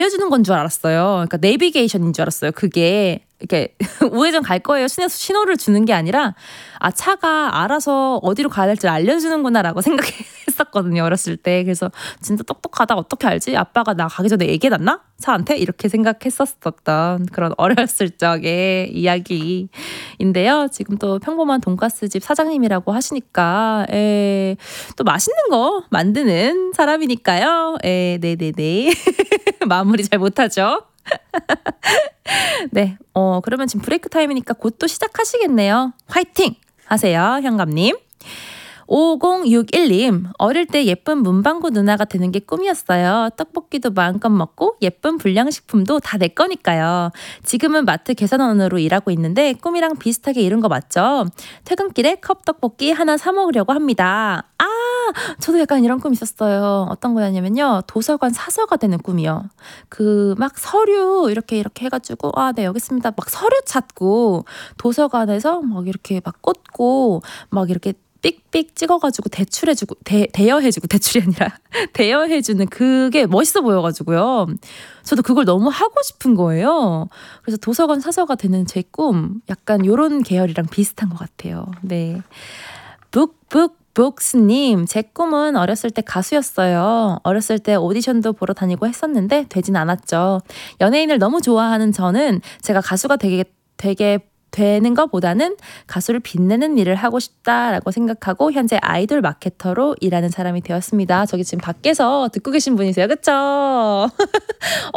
알려주는 건 줄 알았어요. 그러니까 내비게이션인 줄 알았어요. 그게 이렇게 우회전 갈 거예요. 신호를 주는 게 아니라 차가 알아서 어디로 가야 될지 알려주는구나라고 생각했었거든요. 어렸을 때. 그래서 진짜 똑똑하다. 어떻게 알지? 아빠가 나 가기 전에 얘기해놨나? 차한테? 이렇게 생각했었던 그런 어렸을 적의 이야기인데요. 지금 또 평범한 돈가스집 사장님이라고 하시니까 또 맛있는 거 만드는 사람이니까요. 네네네. 마무리 잘 못하죠? 네, 그러면 지금 브레이크 타임이니까 곧 또 시작하시겠네요. 화이팅! 하세요, 현감님. 5061님, 어릴 때 예쁜 문방구 누나가 되는 게 꿈이었어요. 떡볶이도 마음껏 먹고 예쁜 불량식품도 다 내 거니까요. 지금은 마트 계산원으로 일하고 있는데 꿈이랑 비슷하게 이룬 거 맞죠? 퇴근길에 컵떡볶이 하나 사 먹으려고 합니다. 저도 약간 이런 꿈 있었어요. 어떤 거였냐면요. 도서관 사서가 되는 꿈이요. 막 서류 이렇게 해가지고 네 여기 있습니다. 막 서류 찾고 도서관에서 막 이렇게 막 꽂고 막 이렇게 삑삑 찍어가지고 대출해주고 대여해주고 대출이 아니라 대여해주는 그게 멋있어 보여가지고요. 저도 그걸 너무 하고 싶은 거예요. 그래서 도서관 사서가 되는 제 꿈 약간 요런 계열이랑 비슷한 것 같아요. 네. 북스님, 제 꿈은 어렸을 때 가수였어요. 어렸을 때 오디션도 보러 다니고 했었는데 되진 않았죠. 연예인을 너무 좋아하는 저는 제가 가수가 되게 되는 것보다는 가수를 빛내는 일을 하고 싶다라고 생각하고 현재 아이돌 마케터로 일하는 사람이 되었습니다. 저기 지금 밖에서 듣고 계신 분이세요. 그쵸?